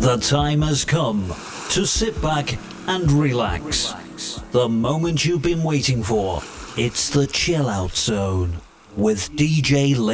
The time has come to sit back and relax. The moment you've been waiting for. It's the Chill Out Zone with DJ